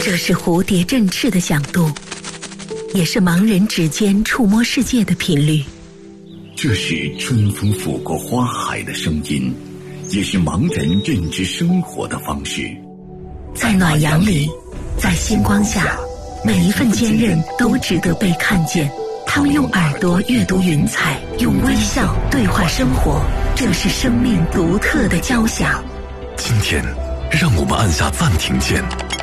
这是蝴蝶振翅的响度，也是盲人指尖触摸世界的频率。 这是春风拂过花海的声音，也是盲人认知生活的方式。 在暖阳里，在星光下，每一份坚韧都值得被看见。他们用耳朵阅读云彩，用微笑对话生活，这是生命独特的交响。 今天，让我们按下暂停键，